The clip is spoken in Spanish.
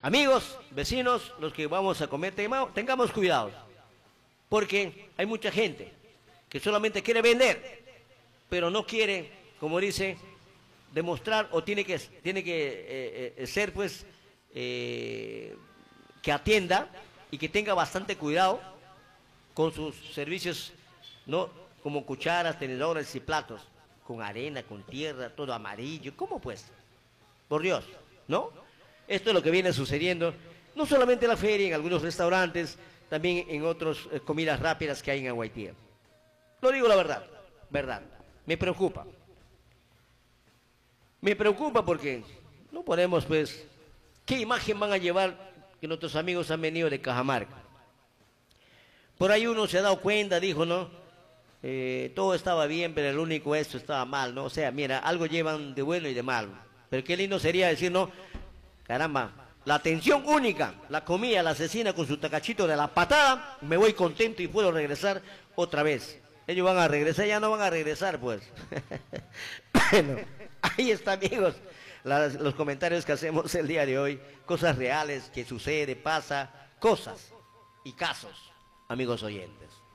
Amigos, vecinos, los que vamos a comer, tengamos cuidado, porque hay mucha gente que solamente quiere vender, pero no quiere, como dice, demostrar o tiene que ser pues que atienda y que tenga bastante cuidado con sus servicios, no como cucharas, tenedores y platos, con arena, con tierra, todo amarillo. ¿Cómo pues? Por Dios, ¿no? Esto es lo que viene sucediendo, no solamente en la feria, en algunos restaurantes, también en otras comidas rápidas que hay en Aguaitía. Lo digo la verdad, verdad. Me preocupa. Me preocupa porque no podemos, pues, ¿qué imagen van a llevar que nuestros amigos han venido de Cajamarca? Por ahí uno se ha dado cuenta, dijo, ¿no? Todo estaba bien, pero el único esto estaba mal, ¿no? O sea, mira, algo llevan de bueno y de malo. Pero qué lindo sería decir, ¿no? Caramba, la atención única, la comida, la asesina con su tacachito de la patada, me voy contento y puedo regresar otra vez. Ellos van a regresar, ya no van a regresar, pues. Bueno, ahí está, amigos, los comentarios que hacemos el día de hoy, cosas reales que sucede, pasa, cosas y casos, amigos oyentes.